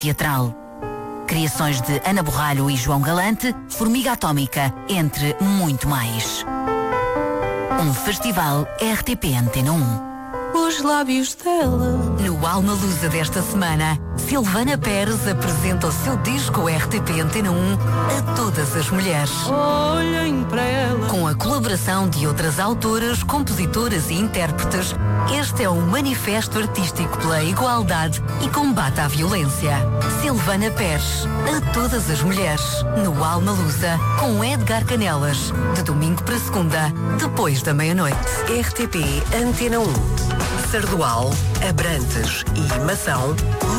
teatral. Criações de Ana Borralho e João Galante, Formiga Atómica, entre muito mais. Um festival RTP Antena 1. Os lábios dela. No Alma Lusa desta semana, Silvana Pérez apresenta o seu disco RTP Antena 1 a todas as mulheres. Olhem para ela. Com a colaboração de outras autoras, compositoras e intérpretes, este é um manifesto artístico pela igualdade e combate à violência. Silvana Pérez, a todas as mulheres, no Alma Lusa, com Edgar Canelas, de domingo para segunda, depois da meia-noite. RTP Antena 1. Sardual, Abrantes e Mação,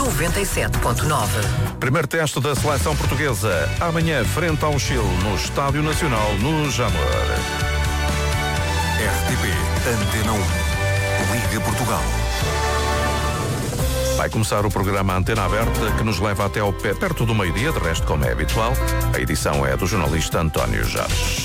97.9. Primeiro teste da seleção portuguesa. Amanhã, frente ao Chile, no Estádio Nacional, no Jamor. RTP Antena 1. Liga Portugal. Vai começar o programa Antena Aberta, que nos leva até ao pé, perto do meio-dia, de resto, como é habitual. A edição é do jornalista António Jorge.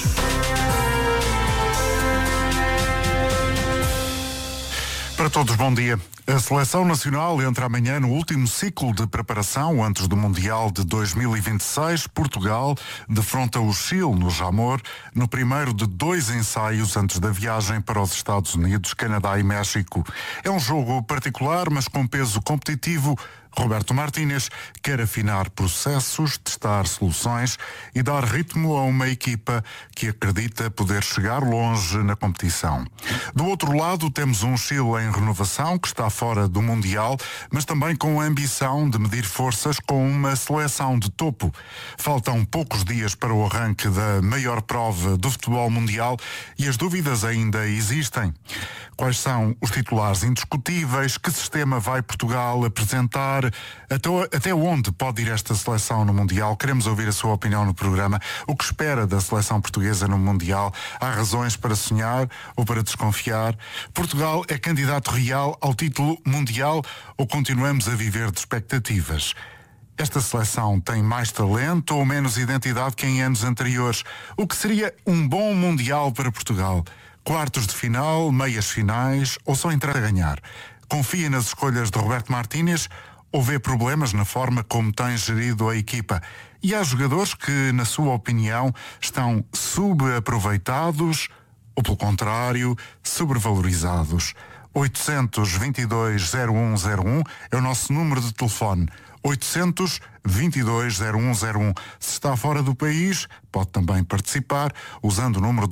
Para todos, bom dia. A Seleção Nacional entra amanhã no último ciclo de preparação antes do Mundial de 2026. Portugal defronta o Chile no Jamor, no primeiro de 2 ensaios antes da viagem para os Estados Unidos, Canadá e México. É um jogo particular, mas com peso competitivo. Roberto Martínez quer afinar processos, testar soluções e dar ritmo a uma equipa que acredita poder chegar longe na competição. Do outro lado, temos um Chile em renovação, que está fora do Mundial, mas também com a ambição de medir forças com uma seleção de topo. Faltam poucos dias para o arranque da maior prova do futebol mundial e as dúvidas ainda existem. Quais são os titulares indiscutíveis? Que sistema vai Portugal apresentar? Até onde pode ir esta seleção no Mundial? Queremos ouvir a sua opinião no programa. O que espera da seleção portuguesa no Mundial? Há razões para sonhar ou para desconfiar? Portugal é candidato real ao título mundial ou continuamos a viver de expectativas? Esta seleção tem mais talento ou menos identidade que em anos anteriores? O que seria um bom Mundial para Portugal? Quartos de final, meias finais ou só entrar a ganhar? Confia nas escolhas de Roberto Martínez ou vê problemas na forma como tem gerido a equipa? E há jogadores que, na sua opinião, estão subaproveitados ou, pelo contrário, sobrevalorizados. 822-0101 é o nosso número de telefone. 822-0101. Se está fora do país, pode também participar usando o número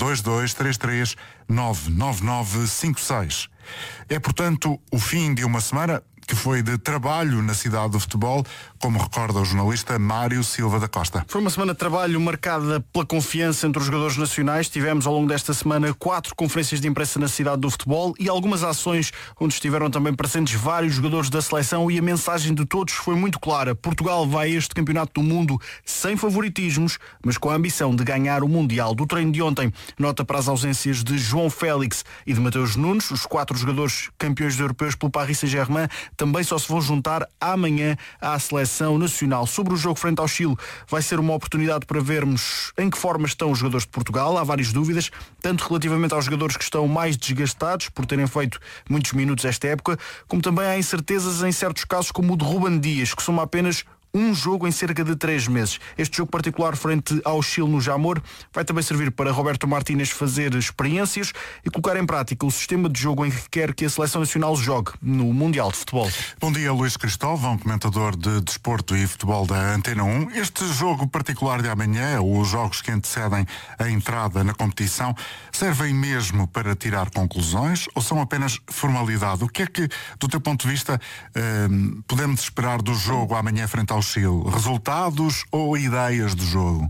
2233-99956. É, portanto, o fim de uma semana que foi de trabalho na cidade do futebol, como recorda o jornalista Mário Silva da Costa. Foi uma semana de trabalho marcada pela confiança entre os jogadores nacionais. Tivemos ao longo desta semana 4 conferências de imprensa na cidade do futebol e algumas ações onde estiveram também presentes vários jogadores da seleção, e a mensagem de todos foi muito clara. Portugal vai a este campeonato do mundo sem favoritismos, mas com a ambição de ganhar o Mundial. Do treino de ontem, nota para as ausências de João Félix e de Mateus Nunes, os 4 jogadores campeões europeus pelo Paris Saint-Germain, também só se vão juntar amanhã à seleção nacional. Sobre o jogo frente ao Chile, vai ser uma oportunidade para vermos em que forma estão os jogadores de Portugal. Há várias dúvidas, tanto relativamente aos jogadores que estão mais desgastados por terem feito muitos minutos esta época, como também há incertezas em certos casos, como o de Ruben Dias, que soma apenas um jogo em cerca de 3 meses. Este jogo particular frente ao Chile no Jamor vai também servir para Roberto Martínez fazer experiências e colocar em prática o sistema de jogo em que quer que a Seleção Nacional jogue no Mundial de Futebol. Bom dia, Luís Cristóvão, comentador de desporto e futebol da Antena 1. Este jogo particular de amanhã, ou os jogos que antecedem a entrada na competição, servem mesmo para tirar conclusões ou são apenas formalidade? O que é que, do teu ponto de vista, podemos esperar do jogo amanhã frente ao Chile? Resultados ou ideias do jogo?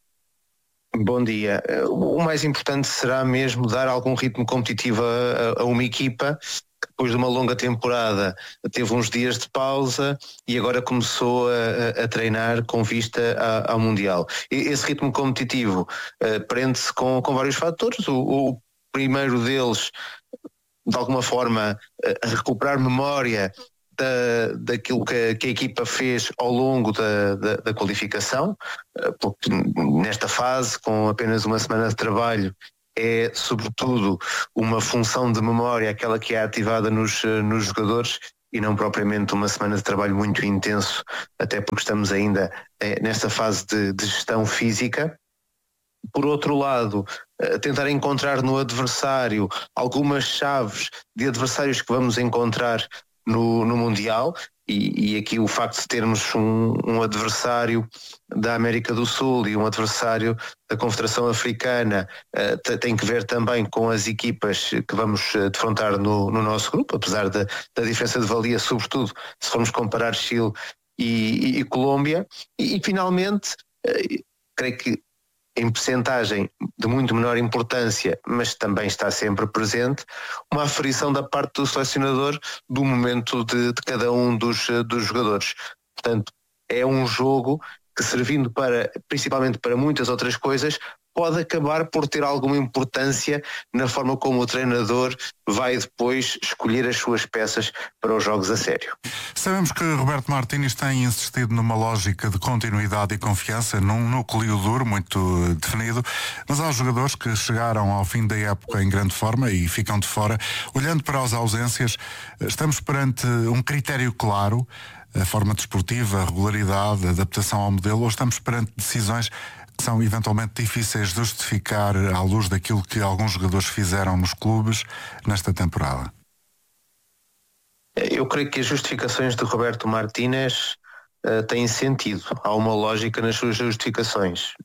Bom dia. O mais importante será mesmo dar algum ritmo competitivo a uma equipa que depois de uma longa temporada teve uns dias de pausa e agora começou a treinar com vista ao Mundial. E esse ritmo competitivo prende-se com vários fatores. O primeiro deles, de alguma forma, a recuperar memória daquilo que a equipa fez ao longo da qualificação, porque nesta fase, com apenas uma semana de trabalho, é sobretudo uma função de memória aquela que é ativada nos jogadores, e não propriamente uma semana de trabalho muito intenso, até porque estamos ainda nesta fase de gestão física. Por outro lado, tentar encontrar no adversário algumas chaves de adversários que vamos encontrar no Mundial, e aqui o facto de termos um adversário da América do Sul e um adversário da Confederação Africana tem que ver também com as equipas que vamos defrontar no nosso grupo, apesar da diferença de valia, sobretudo se formos comparar Chile e Colômbia. E finalmente, creio que em percentagem de muito menor importância, mas também está sempre presente, uma aferição da parte do selecionador do momento de cada um dos jogadores. Portanto, é um jogo que, servindo principalmente para muitas outras coisas, pode acabar por ter alguma importância na forma como o treinador vai depois escolher as suas peças para os jogos a sério. Sabemos que Roberto Martínez tem insistido numa lógica de continuidade e confiança, num núcleo duro muito definido, mas há jogadores que chegaram ao fim da época em grande forma e ficam de fora. Olhando para as ausências, estamos perante um critério claro, a forma desportiva, a regularidade, a adaptação ao modelo, ou estamos perante decisões que são eventualmente difíceis de justificar à luz daquilo que alguns jogadores fizeram nos clubes nesta temporada? Eu creio que as justificações de Roberto Martínez têm sentido. Há uma lógica nas suas justificações.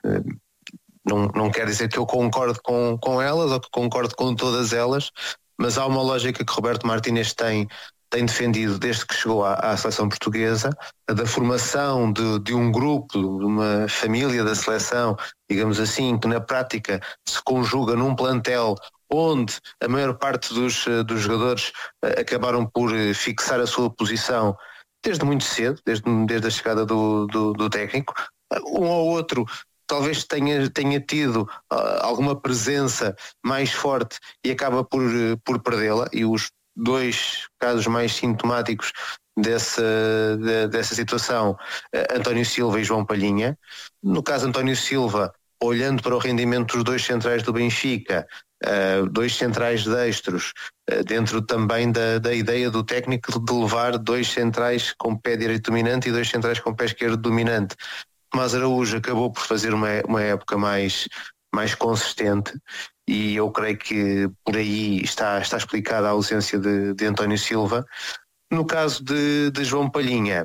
Não quer dizer que eu concordo com elas ou que concordo com todas elas, mas há uma lógica que Roberto Martínez tem defendido desde que chegou à seleção portuguesa, da formação de um grupo, de uma família da seleção, digamos assim, que na prática se conjuga num plantel onde a maior parte dos jogadores acabaram por fixar a sua posição desde muito cedo, desde a chegada do técnico. Um ou outro talvez tenha tido alguma presença mais forte e acaba por perdê-la, e os dois casos mais sintomáticos dessa situação, António Silva e João Palhinha. No caso António Silva, olhando para o rendimento dos dois centrais do Benfica, dois centrais destros, dentro também da ideia do técnico de levar dois centrais com pé direito dominante e dois centrais com pé esquerdo dominante, Tomás Araújo acabou por fazer uma época mais consistente, e eu creio que por aí está explicada a ausência de António Silva. No caso de João Palhinha,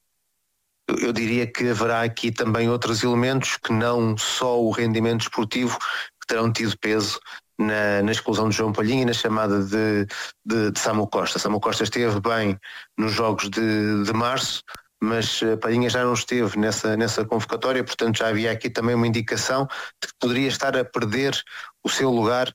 eu diria que haverá aqui também outros elementos que não só o rendimento esportivo que terão tido peso na exclusão de João Palhinha e na chamada de Samu Costa. Samu Costa esteve bem nos jogos de março, mas Palhinha já não esteve nessa convocatória, portanto já havia aqui também uma indicação de que poderia estar a perder o seu lugar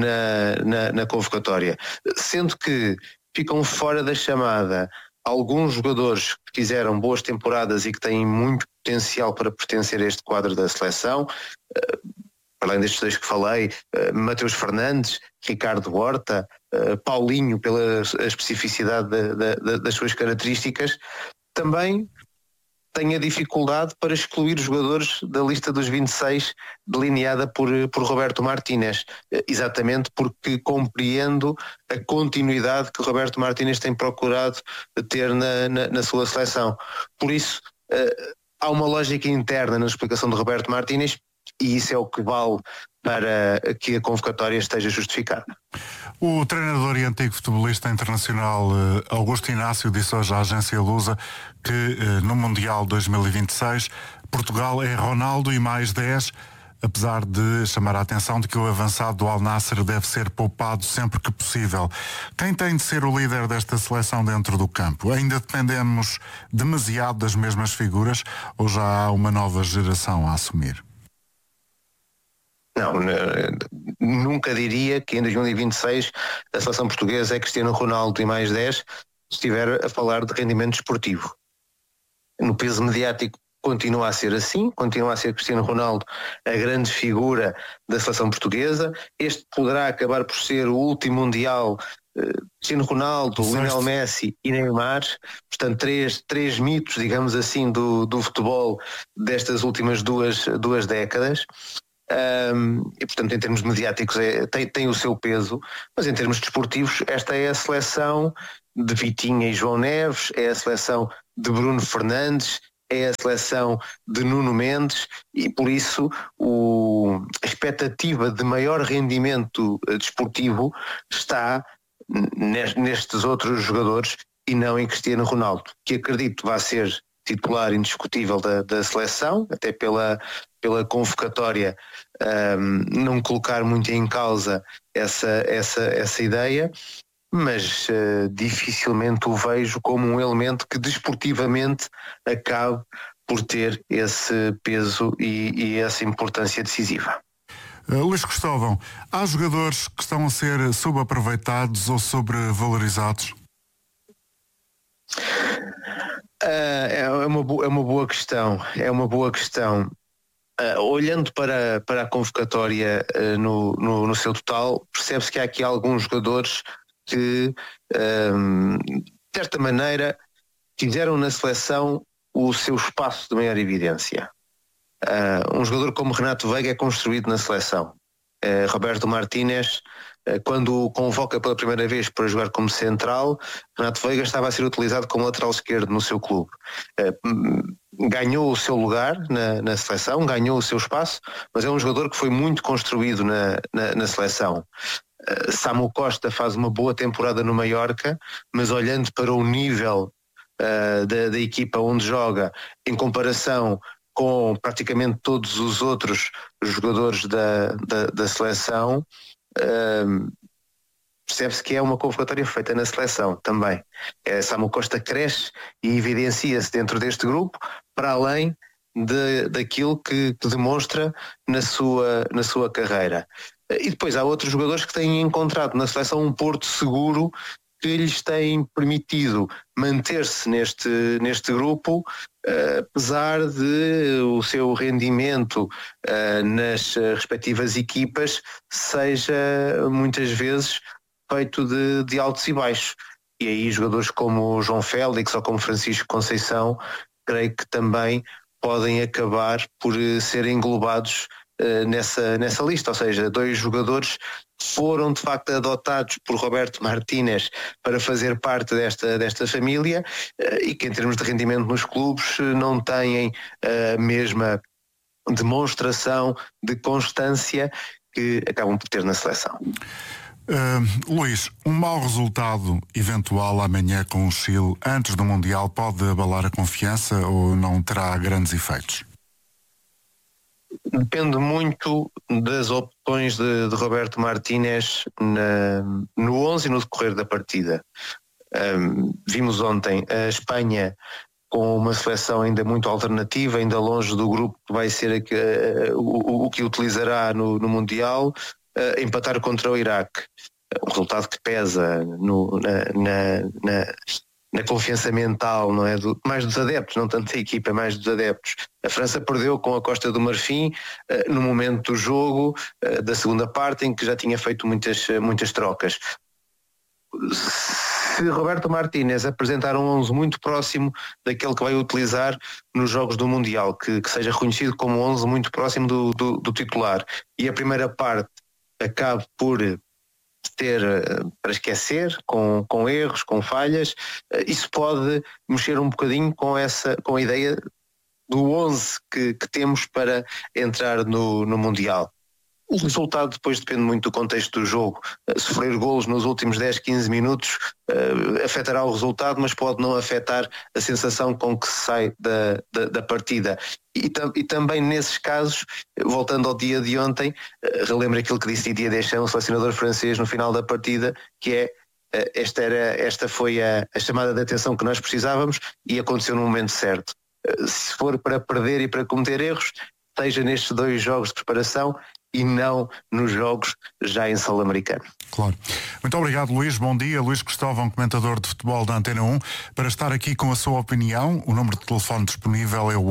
na convocatória. Sendo que ficam fora da chamada alguns jogadores que fizeram boas temporadas e que têm muito potencial para pertencer a este quadro da seleção, além destes dois que falei, Mateus Fernandes, Ricardo Horta, Paulinho, pela especificidade das suas características. Também tem a dificuldade para excluir jogadores da lista dos 26 delineada por Roberto Martínez, exatamente porque compreendo a continuidade que Roberto Martínez tem procurado ter na sua seleção. Por isso, há uma lógica interna na explicação de Roberto Martínez, e isso é o que vale para que a convocatória esteja justificada. O treinador e antigo futebolista internacional Augusto Inácio disse hoje à agência Lusa que no Mundial 2026 Portugal é Ronaldo e mais 10, apesar de chamar a atenção de que o avançado do Al Nassr deve ser poupado sempre que possível. Quem tem de ser o líder desta seleção dentro do campo? Ainda dependemos demasiado das mesmas figuras ou já há uma nova geração a assumir? Não, nunca diria que em 2026 a seleção portuguesa é Cristiano Ronaldo e mais 10, se estiver a falar de rendimento desportivo. No peso mediático continua a ser assim, continua a ser Cristiano Ronaldo a grande figura da seleção portuguesa. Este poderá acabar por ser o último Mundial, Cristiano Ronaldo, Lionel Messi e Neymar, portanto três mitos, digamos assim, do futebol destas últimas duas décadas. e portanto em termos mediáticos tem o seu peso, mas em termos desportivos esta é a seleção de Vitinha e João Neves, é a seleção de Bruno Fernandes, é a seleção de Nuno Mendes, e por isso a expectativa de maior rendimento desportivo está nestes outros jogadores e não em Cristiano Ronaldo, que acredito vai ser titular indiscutível da seleção, até pela convocatória não colocar muito em causa essa ideia, mas dificilmente o vejo como um elemento que desportivamente acabe por ter esse peso e essa importância decisiva. Luís Cristóvão, há jogadores que estão a ser subaproveitados ou sobrevalorizados? É uma boa questão. Olhando para a convocatória no seu total, percebe-se que há aqui alguns jogadores que, de certa maneira, tiveram na seleção o seu espaço de maior evidência. Um jogador como Renato Veiga é construído na seleção. Roberto Martínez, quando o convoca pela primeira vez para jogar como central, Renato Veiga estava a ser utilizado como lateral esquerdo no seu clube. Ganhou o seu lugar na seleção, ganhou o seu espaço, mas é um jogador que foi muito construído na seleção. Samu Costa faz uma boa temporada no Mallorca, mas olhando para o nível da equipa onde joga, em comparação com praticamente todos os outros jogadores da seleção, percebe-se que é uma convocatória feita na seleção também. Samu Costa cresce e evidencia-se dentro deste grupo, para além daquilo que demonstra na sua carreira. E depois há outros jogadores que têm encontrado na seleção um porto seguro que lhes tem permitido manter-se neste grupo, apesar de o seu rendimento nas respectivas equipas seja muitas vezes feito de altos e baixos. E aí jogadores como o João Félix ou como Francisco Conceição, creio que também podem acabar por ser englobados nessa lista, ou seja, dois jogadores foram de facto adotados por Roberto Martínez para fazer parte desta família e que em termos de rendimento nos clubes não têm a mesma demonstração de constância que acabam por ter na seleção. Luís, um mau resultado eventual amanhã com o Chile antes do Mundial pode abalar a confiança ou não terá grandes efeitos? Depende muito das opções de Roberto Martínez no 11 e no decorrer da partida. Vimos ontem a Espanha com uma seleção ainda muito alternativa, ainda longe do grupo que vai ser o que utilizará no Mundial, empatar contra o Iraque. Um resultado que pesa na confiança mental, não é? Mais dos adeptos, não tanto da equipa, mais dos adeptos. A França perdeu com a Costa do Marfim no momento do jogo da segunda parte, em que já tinha feito muitas trocas. Se Roberto Martínez apresentar um 11 muito próximo daquele que vai utilizar nos jogos do Mundial, que seja reconhecido como 11 muito próximo do titular, e a primeira parte acabe por ter para esquecer, com erros, com falhas, isso pode mexer um bocadinho com a ideia do 11 que temos para entrar no Mundial. O resultado depois depende muito do contexto do jogo. Sofrer golos nos últimos 10, 15 minutos afetará o resultado, mas pode não afetar a sensação com que se sai da partida. E também nesses casos, voltando ao dia de ontem, relembro aquilo que disse Didier Deschamps, o selecionador francês, no final da partida, que é esta foi a chamada de atenção que nós precisávamos e aconteceu no momento certo. Se for para perder e para cometer erros, seja nestes 2 jogos de preparação e não nos jogos já em solo americano. Claro. Muito obrigado, Luís. Bom dia. Luís Cristóvão, comentador de futebol da Antena 1. Para estar aqui com a sua opinião, o número de telefone disponível é o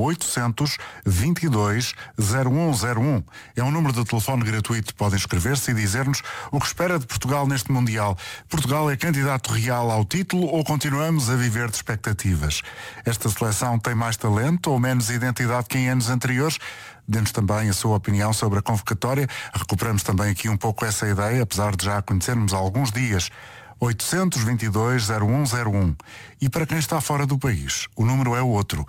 800-22-0101. É um número de telefone gratuito. Pode inscrever-se e dizer-nos o que espera de Portugal neste Mundial. Portugal é candidato real ao título ou continuamos a viver de expectativas? Esta seleção tem mais talento ou menos identidade que em anos anteriores? dê-nos também a sua opinião sobre a convocatória. Recuperamos também aqui um pouco essa ideia, apesar de já conhecermos há alguns dias. 822-0101. E para quem está fora do país, o número é o outro,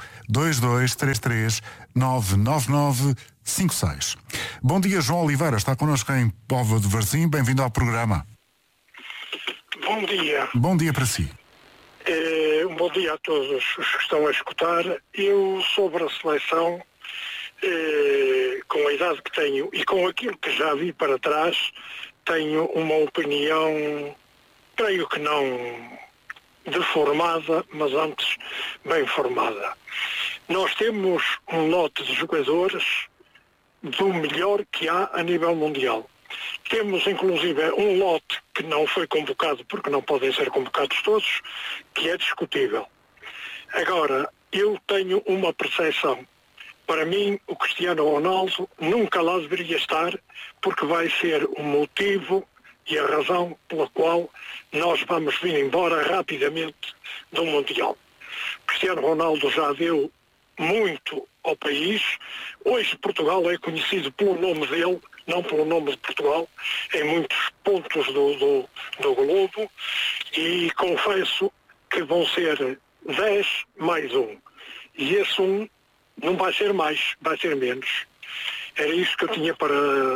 2233-99956. Bom dia, João Oliveira, está connosco em Póvoa de Varzim, bem-vindo ao programa. Bom dia. Bom dia para si. Um bom dia a todos os que estão a escutar. Eu, sobre a seleção, com a idade que tenho e com aquilo que já vi para trás, tenho uma opinião, creio que não deformada, mas antes bem formada. Nós temos um lote de jogadores do melhor que há a nível mundial. Temos inclusive um lote que não foi convocado, porque não podem ser convocados todos, que é discutível. Agora, eu tenho uma percepção. Para mim, o Cristiano Ronaldo nunca lá deveria estar, porque vai ser o motivo e a razão pela qual nós vamos vir embora rapidamente do Mundial. Cristiano Ronaldo já deu muito ao país. Hoje Portugal é conhecido pelo nome dele, não pelo nome de Portugal, em muitos pontos do globo, e confesso que vão ser 10 mais 1. E esse 1 não vai ser mais, vai ser menos. Era isso que eu tinha para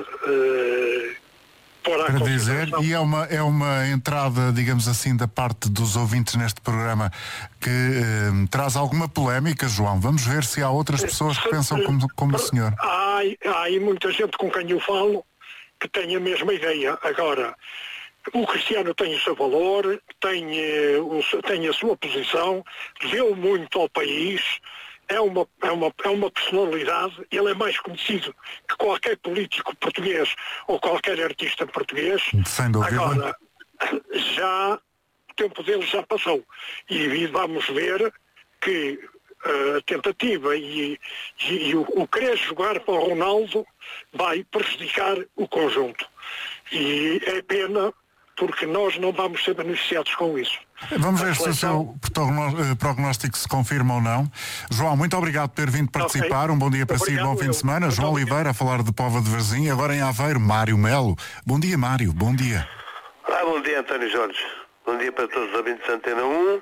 dizer, e é uma entrada, digamos assim, da parte dos ouvintes neste programa que traz alguma polémica, João. Vamos ver se há outras pessoas que pensam como o senhor. Há aí muita gente com quem eu falo que tem a mesma ideia. Agora, o Cristiano tem o seu valor, tem a sua posição, deu muito ao país, é uma personalidade, ele é mais conhecido que qualquer político português ou qualquer artista português. Sem dúvida. Agora, já o tempo dele já passou. E vamos ver que a tentativa e o querer jogar para o Ronaldo vai prejudicar o conjunto. E é pena, porque nós não vamos ser beneficiados com isso. Vamos ver se o seu prognóstico se confirma ou não. João, muito obrigado por ter vindo participar. Okay. Um bom dia para si, bom fim de semana. Muito João Oliveira a falar de Póvoa de Varzim. Agora em Aveiro, Mário Melo. Bom dia, Mário. Bom dia. Bom dia, António Jorge. Bom dia para todos os ouvintes da Antena 1.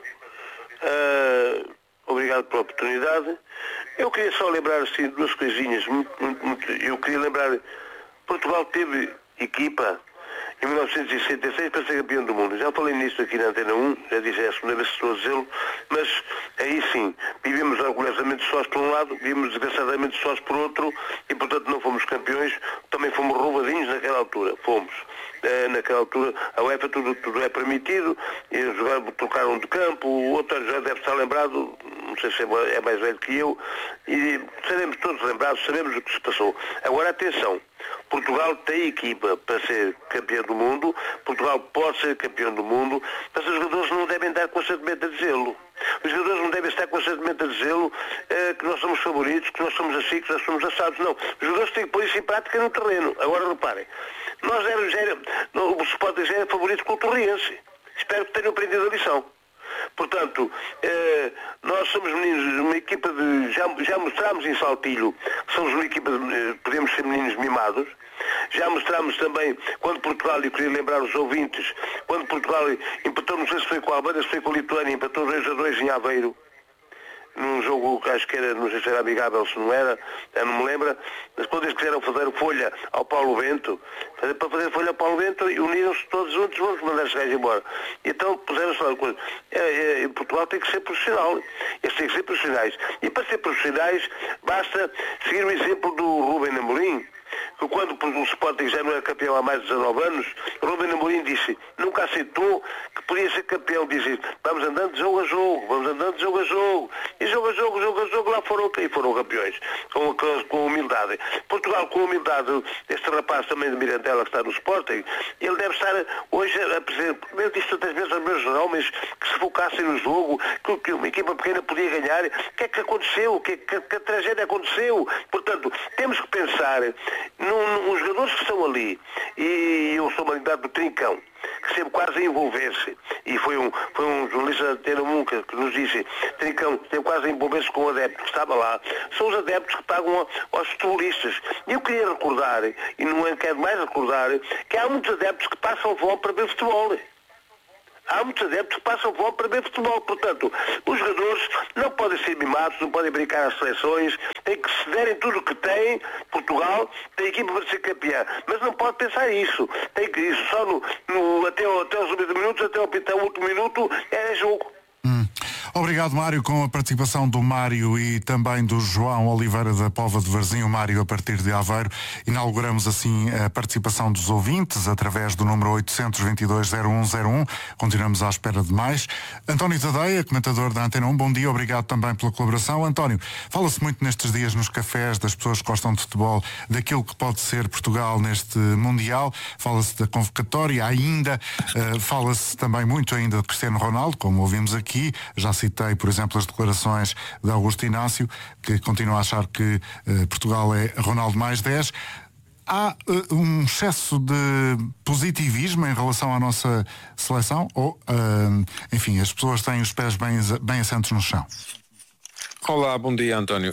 Obrigado pela oportunidade. Eu queria só lembrar assim, duas coisinhas. Eu queria lembrar, Portugal teve equipa em 1966 para ser campeão do mundo. Já falei nisso aqui na Antena 1, já disse, é a segunda vez que estou a dizê-lo, mas aí sim, vivemos orgulhosamente sós por um lado, vivemos desgraçadamente sós por outro, e portanto não fomos campeões, também fomos roubadinhos naquela altura, fomos. Naquela altura a UEFA tudo é permitido, e trocaram de campo, o outro já deve estar lembrado, não sei se é mais velho que eu, e seremos todos lembrados, sabemos o que se passou. Agora atenção, Portugal tem equipa para ser campeão do mundo, Portugal pode ser campeão do mundo, mas os jogadores não devem estar constantemente a dizê-lo. Os jogadores não devem estar constantemente a dizê-lo que nós somos favoritos, que nós somos assim, que nós somos assados. Não. Os jogadores têm que pôr isso em prática no terreno. Agora reparem, o Sporting já era favorito com o Torriense. Espero que tenham aprendido a lição. Portanto, nós somos meninos, uma equipa de... Já mostramos em Saltilho que somos uma equipa de... Podemos ser meninos mimados. Já mostramos também, quando Portugal, e queria lembrar os ouvintes, quando Portugal empatou, não sei se foi com a Albânia, se foi com a Lituânia, empatou 2-2 em Aveiro, num jogo que acho que era, não sei se era amigável, se não era, eu não me lembro, mas quando eles quiseram fazer folha ao Paulo Bento, para fazer folha ao Paulo Bento, e uniram-se todos juntos, vamos mandar os gajos embora. E então puseram-se lá coisa. Portugal tem que ser profissional, eles têm que ser profissionais. E para ser profissionais, basta seguir o exemplo do Rubem Amorim, que quando o Sporting já não era campeão há mais de 19 anos, Rubem Amorim disse, nunca aceitou que podia ser campeão, disse, vamos andando de jogo a jogo, vamos andando de jogo a jogo, e jogo a jogo, lá foram campeões, com humildade. Portugal, com humildade, este rapaz também de Mirandela que está no Sporting, ele deve estar hoje a presidente, eu disse tantas vezes aos meus homens que se focassem no jogo, que uma equipa pequena podia ganhar, o que é que aconteceu, que a tragédia aconteceu, portanto, temos que pensar Os jogadores que estão ali, e eu sou magnate do Trincão, que sempre quase a envolver-se, e foi um jornalista da Antena 1 que nos disse, Trincão, sempre quase a envolver-se com o adepto que estava lá, são os adeptos que pagam aos futebolistas. E eu queria recordar, e não quero mais recordar, que há muitos adeptos que passam fome para ver futebol. Há muitos adeptos que passam fome para ver futebol. Portanto, os jogadores não podem ser mimados, não podem brincar às seleções, têm que cederem tudo o que têm. Portugal tem equipa para ser campeã, mas não pode pensar isso. Tem que isso só até os últimos minutos, até o último minuto é jogo. Obrigado, Mário, com a participação do Mário e também do João Oliveira da Póvoa de Varzim, o Mário a partir de Aveiro. Inauguramos assim a participação dos ouvintes através do número 822-0101. Continuamos à espera de mais. António Tadeia, comentador da Antena 1, bom dia, obrigado também pela colaboração. António, fala-se muito nestes dias nos cafés das pessoas que gostam de futebol, daquilo que pode ser Portugal neste Mundial, fala-se da convocatória ainda, fala-se também muito ainda de Cristiano Ronaldo, como ouvimos aqui. Já citei, por exemplo, as declarações de Augusto Inácio, que continua a achar que Portugal é Ronaldo mais 10. Há um excesso de positivismo em relação à nossa seleção? Ou, enfim, as pessoas têm os pés bem assentos no chão? Olá, bom dia, António.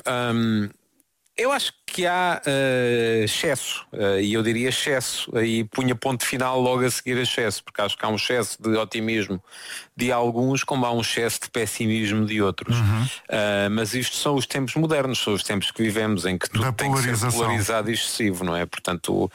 Eu acho que há excesso, e eu diria excesso, e punha ponto final logo a seguir a excesso, porque acho que há um excesso de otimismo de alguns, como há um excesso de pessimismo de outros. Mas isto são os tempos modernos, são os tempos que vivemos, em que tudo tem que ser polarizado e excessivo, não é? Portanto,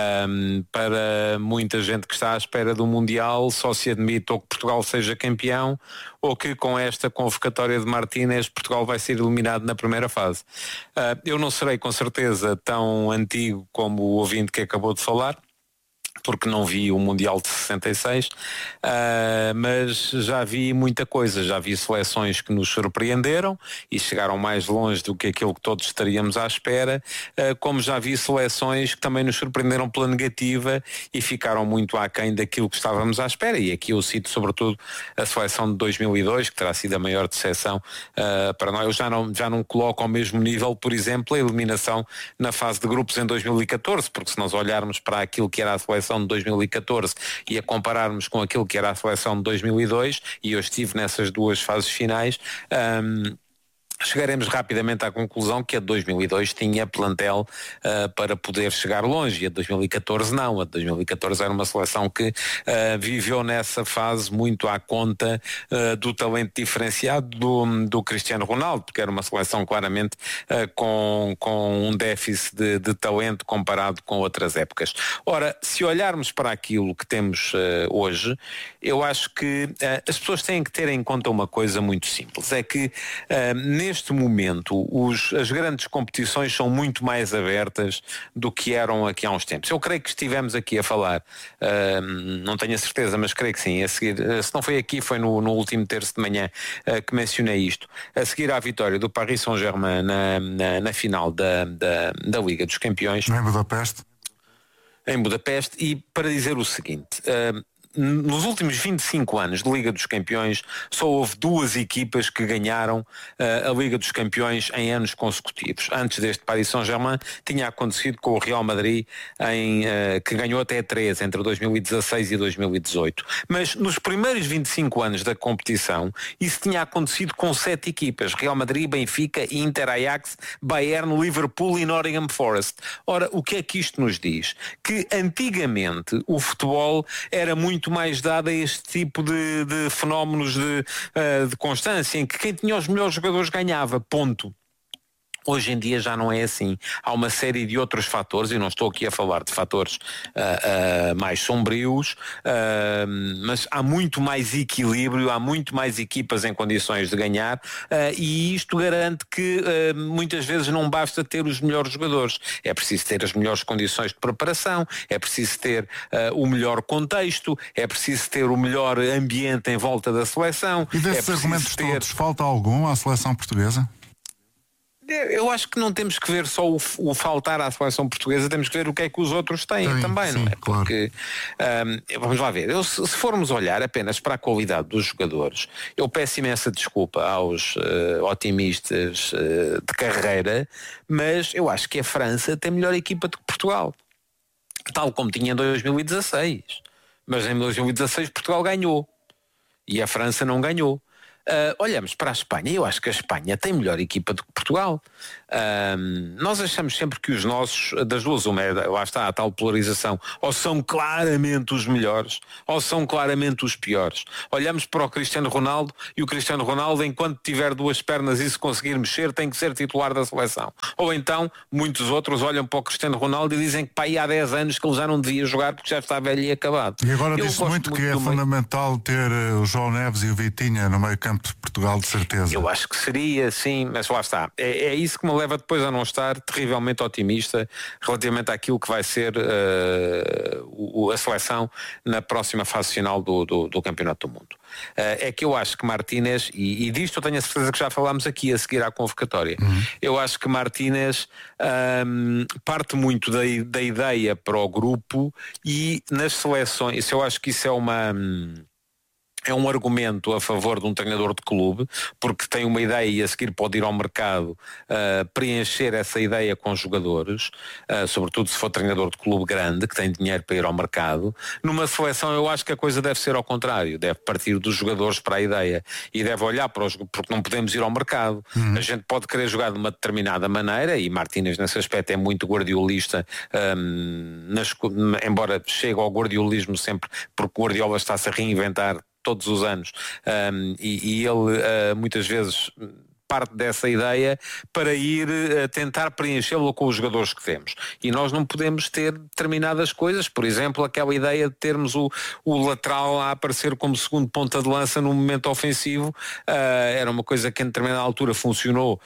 para muita gente que está à espera do Mundial, só se admite ou que Portugal seja campeão, ou que com esta convocatória de Martínez Portugal vai ser eliminado na primeira fase. Eu não serei com certeza tão antigo como o ouvinte que acabou de falar, porque não vi o Mundial de 66, mas já vi muita coisa, já vi seleções que nos surpreenderam e chegaram mais longe do que aquilo que todos estaríamos à espera, como já vi seleções que também nos surpreenderam pela negativa e ficaram muito aquém daquilo que estávamos à espera, e aqui eu cito sobretudo a seleção de 2002, que terá sido a maior decepção para nós. Eu já não coloco ao mesmo nível, por exemplo, a eliminação na fase de grupos em 2014, porque se nós olharmos para aquilo que era a seleção de 2014 e a compararmos com aquilo que era a seleção de 2002, e eu estive nessas duas fases finais, chegaremos rapidamente à conclusão que a de 2002 tinha plantel para poder chegar longe, e a de 2014 não. A de 2014 era uma seleção que viveu nessa fase muito à conta do talento diferenciado do Cristiano Ronaldo, porque era uma seleção claramente com um déficit de talento comparado com outras épocas. Ora, se olharmos para aquilo que temos hoje, eu acho que as pessoas têm que ter em conta uma coisa muito simples, é que neste momento as grandes competições são muito mais abertas do que eram aqui há uns tempos. Eu creio que estivemos aqui a falar, não tenho a certeza, mas creio que sim, a seguir, se não foi aqui, foi no último terço de manhã que mencionei isto, a seguir à vitória do Paris Saint-Germain na final da Liga dos Campeões em Budapeste, e para dizer o seguinte, nos últimos 25 anos de Liga dos Campeões só houve duas equipas que ganharam a Liga dos Campeões em anos consecutivos. Antes deste Paris Saint-Germain tinha acontecido com o Real Madrid, que ganhou até 3 entre 2016 e 2018. Mas nos primeiros 25 anos da competição isso tinha acontecido com 7 equipas: Real Madrid, Benfica, Inter, Ajax, Bayern, Liverpool e Nottingham Forest. Ora, o que é que isto nos diz? Que antigamente o futebol era muito mais dado a este tipo de fenómenos de constância, em que quem tinha os melhores jogadores ganhava, ponto. Hoje em dia já não é assim. Há uma série de outros fatores, e não estou aqui a falar de fatores mais sombrios, mas há muito mais equilíbrio, há muito mais equipas em condições de ganhar, e isto garante que muitas vezes não basta ter os melhores jogadores. É preciso ter as melhores condições de preparação, é preciso ter o melhor contexto, é preciso ter o melhor ambiente em volta da seleção. E desses argumentos todos, falta algum à seleção portuguesa? Eu acho que não temos que ver só o faltar à seleção portuguesa, temos que ver o que é que os outros têm também, sim, não é? Claro. Porque, vamos lá ver, se formos olhar apenas para a qualidade dos jogadores, eu peço imensa desculpa aos otimistas de carreira, mas eu acho que a França tem melhor equipa do que Portugal, tal como tinha em 2016. Mas em 2016 Portugal ganhou e a França não ganhou. Olhamos para a Espanha, eu acho que a Espanha tem melhor equipa do que Portugal. Nós achamos sempre que os nossos, das duas uma, lá está a tal polarização, ou são claramente os melhores ou são claramente os piores. Olhamos para o Cristiano Ronaldo e o Cristiano Ronaldo, enquanto tiver duas pernas e se conseguir mexer, tem que ser titular da seleção. Ou então muitos outros olham para o Cristiano Ronaldo e dizem que pá, há 10 anos que ele já não devia jogar porque já está velho e acabado. E agora diz-se muito que é fundamental ter o João Neves e o Vitinha no meio campo de Portugal, de certeza. Eu acho que seria, sim, mas lá está. É isso que me leva depois a não estar terrivelmente otimista relativamente àquilo que vai ser a seleção na próxima fase final do Campeonato do Mundo. É que eu acho que Martínez, e disto eu tenho a certeza que já falámos aqui a seguir à convocatória, eu acho que Martínez parte muito da ideia para o grupo, e nas seleções, eu acho que isso é um argumento a favor de um treinador de clube, porque tem uma ideia e a seguir pode ir ao mercado preencher essa ideia com jogadores, sobretudo se for treinador de clube grande, que tem dinheiro para ir ao mercado. Numa seleção eu acho que a coisa deve ser ao contrário, deve partir dos jogadores para a ideia e deve olhar para os, porque não podemos ir ao mercado. A gente pode querer jogar de uma determinada maneira, e Martínez nesse aspecto é muito guardiolista, embora chegue ao guardiolismo sempre, porque o Guardiola está-se a reinventar todos os anos, e ele muitas vezes parte dessa ideia para ir tentar preenchê-lo com os jogadores que temos, e nós não podemos ter determinadas coisas, por exemplo aquela ideia de termos o lateral a aparecer como segundo ponta de lança num momento ofensivo. Era uma coisa que em determinada altura funcionou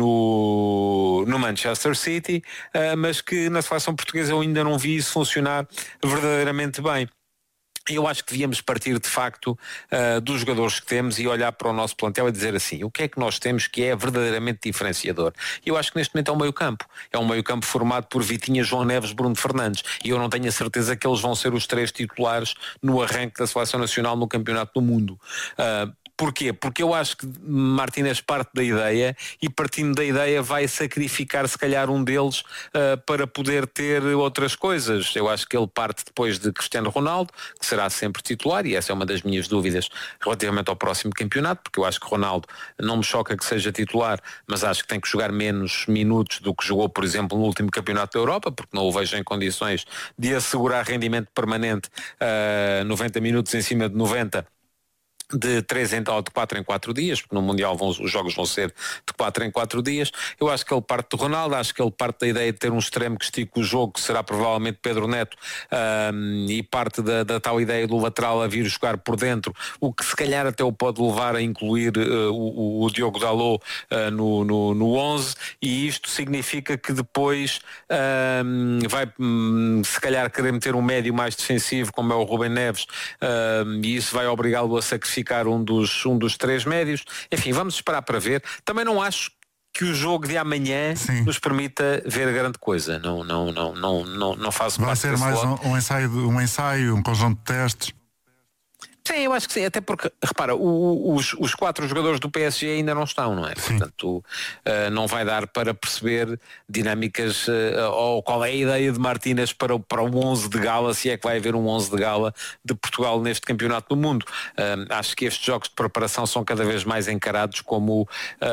no Manchester City, mas que na seleção portuguesa eu ainda não vi isso funcionar verdadeiramente bem. Eu acho que devíamos partir de facto dos jogadores que temos e olhar para o nosso plantel e dizer assim, o que é que nós temos que é verdadeiramente diferenciador? Eu acho que neste momento é um meio-campo. É um meio-campo formado por Vitinha, João Neves, Bruno Fernandes, e eu não tenho a certeza que eles vão ser os 3 titulares no arranque da Seleção Nacional no Campeonato do Mundo. Porquê? Porque eu acho que Martínez parte da ideia, e partindo da ideia vai sacrificar se calhar um deles para poder ter outras coisas. Eu acho que ele parte depois de Cristiano Ronaldo, que será sempre titular, e essa é uma das minhas dúvidas relativamente ao próximo campeonato, porque eu acho que Ronaldo não me choca que seja titular, mas acho que tem que jogar menos minutos do que jogou, por exemplo, no último campeonato da Europa, porque não o vejo em condições de assegurar rendimento permanente 90 minutos em cima de 90 de 4 em 4 dias, porque no Mundial os jogos vão ser de 4 em 4 dias. Eu acho que ele parte de Ronaldo, acho que ele parte da ideia de ter um extremo que estique o jogo, que será provavelmente Pedro Neto, e parte da tal ideia do lateral a vir jogar por dentro, o que se calhar até o pode levar a incluir o Diogo Dalot no 11, e isto significa que depois vai se calhar querer meter um médio mais defensivo, como é o Rubem Neves, e isso vai obrigá-lo a sacrificar um dos 3 médios. Enfim, vamos esperar para ver. Também não acho que o jogo de amanhã nos permita ver grande coisa. Não faço vai ser mais um ensaio, um conjunto de testes. Sim, eu acho que sim, até porque, repara, os 4 jogadores do PSG ainda não estão, não é? Sim. Portanto, não vai dar para perceber dinâmicas, ou qual é a ideia de Martínez para o 11 de gala, se é que vai haver um 11 de gala de Portugal neste Campeonato do Mundo. Acho que estes jogos de preparação são cada vez mais encarados como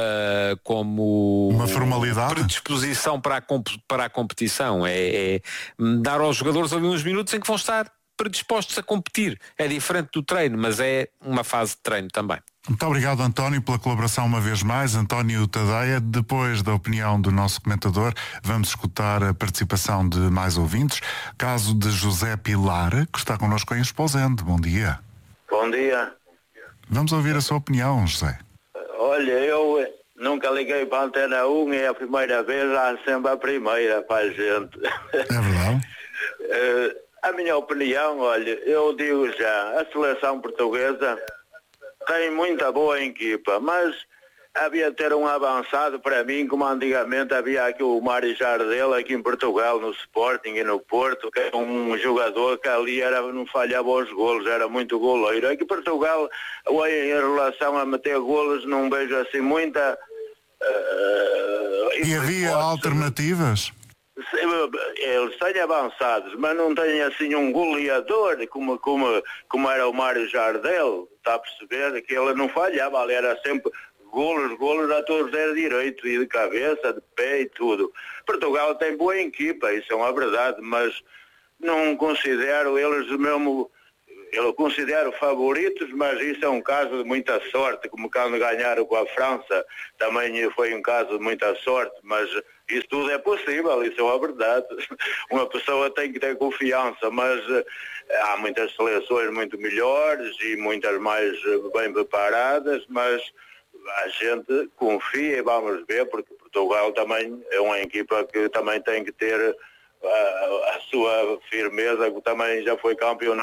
uma formalidade, predisposição para a competição. É dar aos jogadores ali uns minutos em que vão estar predispostos a competir. É diferente do treino, mas é uma fase de treino também. Muito obrigado, António, pela colaboração uma vez mais. António Tadeia. Depois da opinião do nosso comentador, vamos escutar a participação de mais ouvintes. Caso de José Pilar, que está connosco em Esposende. Bom dia. Bom dia. Vamos ouvir a sua opinião, José. Olha, eu nunca liguei para a Antena 1 e é a primeira vez, há sempre a primeira para a gente. É verdade. A minha opinião, olha, eu digo já, a seleção portuguesa tem muita boa equipa, mas havia de ter um avançado para mim, como antigamente havia aqui o Mário Jardel aqui em Portugal, no Sporting e no Porto, que é um jogador que ali não falhava os golos, era muito goleiro. Aqui em Portugal, em relação a meter golos, não vejo assim muita... E havia alternativas? Eles têm avançados, mas não têm assim um goleador como era o Mário Jardel, está a perceber? Que ele não falhava, ele era sempre golos a todos era direito e de cabeça, de pé e tudo. Portugal tem boa equipa, isso é uma verdade, mas não considero eles mesmo... Eu considero favoritos, mas isso é um caso de muita sorte, como quando ganharam com a França, também foi um caso de muita sorte, mas isso tudo é possível, isso é uma verdade. Uma pessoa tem que ter confiança, mas há muitas seleções muito melhores e muitas mais bem preparadas, mas a gente confia e vamos ver, porque Portugal também é uma equipa que também tem que ter a sua firmeza, que também já foi campeão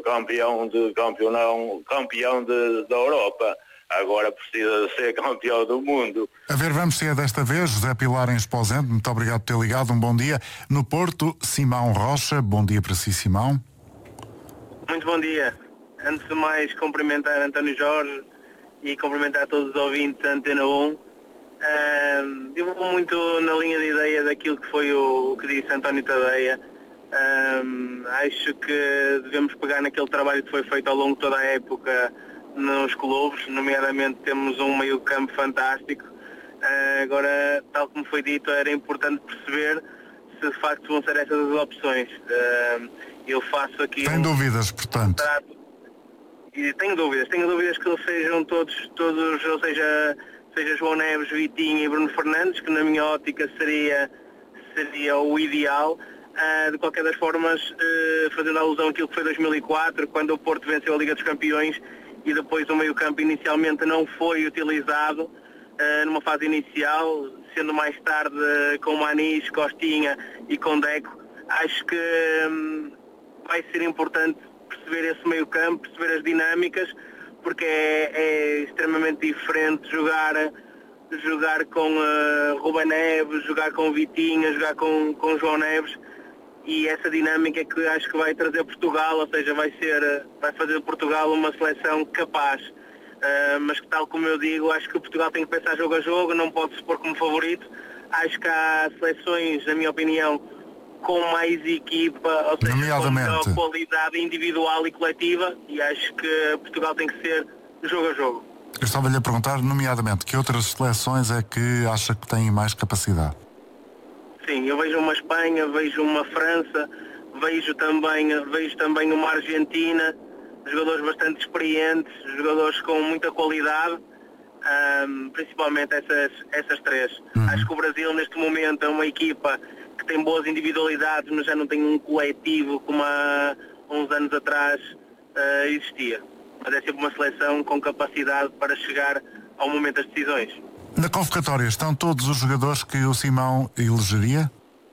da Europa, agora precisa de ser campeão do mundo. A ver, vamos ser desta vez. José Pilar em Esposende, muito obrigado por ter ligado, um bom dia. No Porto, Simão Rocha, bom dia para si, Simão. Muito bom dia. Antes de mais, cumprimentar António Jorge e cumprimentar todos os ouvintes da Antena 1. Eu vou muito na linha de ideia daquilo que foi o que disse António Tadeia. Acho que devemos pegar naquele trabalho que foi feito ao longo de toda a época nos clubes, nomeadamente temos um meio campo fantástico. Agora, tal como foi dito, era importante perceber se de facto vão ser essas as opções. Eu faço aqui... Tem dúvidas, portanto? E tenho dúvidas que eles sejam todos, ou seja João Neves, Vitinho e Bruno Fernandes, que na minha ótica seria o ideal. De qualquer das formas, fazendo alusão àquilo que foi 2004, quando o Porto venceu a Liga dos Campeões e depois o meio-campo inicialmente não foi utilizado numa fase inicial, sendo mais tarde com Manis, Costinha e com Deco. Acho que vai ser importante perceber esse meio-campo, perceber as dinâmicas, porque é extremamente diferente jogar com Ruben Neves, jogar com Vitinha, jogar com João Neves, e essa dinâmica é que acho que vai trazer Portugal, ou seja, vai fazer de Portugal uma seleção capaz. Mas que, tal como eu digo, acho que Portugal tem que pensar jogo a jogo, não pode se pôr como favorito. Acho que há seleções, na minha opinião, com mais equipa, ou seja, com maior qualidade individual e coletiva, e acho que Portugal tem que ser jogo a jogo. Eu estava-lhe a perguntar, nomeadamente, que outras seleções é que acha que têm mais capacidade? Sim, eu vejo uma Espanha, vejo uma França, vejo também uma Argentina, jogadores bastante experientes, jogadores com muita qualidade, principalmente essas três. Acho que o Brasil neste momento é uma equipa que tem boas individualidades, mas já não tem um coletivo como há uns anos atrás existia. Mas é sempre uma seleção com capacidade para chegar ao momento das decisões. Na convocatória estão todos os jogadores que o Simão elegeria?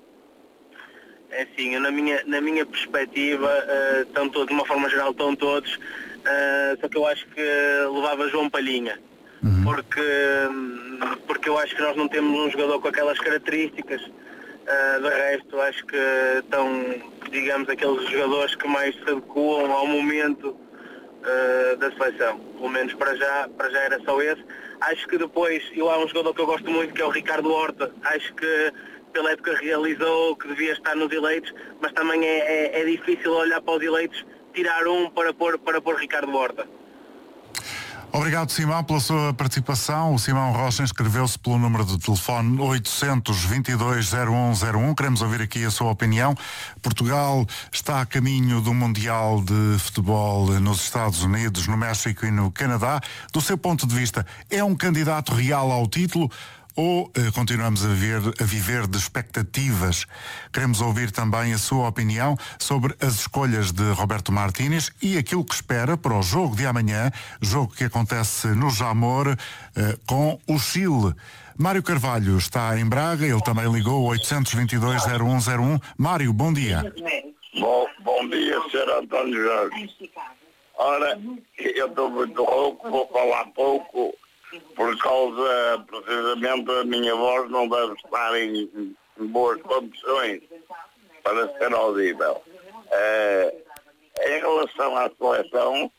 É assim, na minha perspectiva, estão todos, de uma forma geral, estão todos, só que eu acho que levava João Palhinha, porque eu acho que nós não temos um jogador com aquelas características. De resto, acho que estão, digamos, aqueles jogadores que mais se adequam ao momento da seleção. Pelo menos para já era só esse. Acho que depois, há um jogador que eu gosto muito, que é o Ricardo Horta. Acho que pela época realizou, que devia estar nos eleitos, mas também é difícil olhar para os eleitos, tirar um para pôr Ricardo Horta. Obrigado, Simão, pela sua participação. O Simão Rocha inscreveu-se pelo número de telefone 822-0101. Queremos ouvir aqui a sua opinião. Portugal está a caminho do Mundial de Futebol nos Estados Unidos, no México e no Canadá. Do seu ponto de vista, é um candidato real ao título ou continuamos a viver de expectativas? Queremos ouvir também a sua opinião sobre as escolhas de Roberto Martínez e aquilo que espera para o jogo de amanhã, jogo que acontece no Jamor com o Chile. Mário Carvalho está em Braga, ele também ligou 822-0101. Mário, bom dia. Bom dia, Sr. António Jorge. Ora, eu estou muito rouco, vou falar pouco. por causa, precisamente, a minha voz não deve estar em boas condições para ser audível. Em relação à seleção,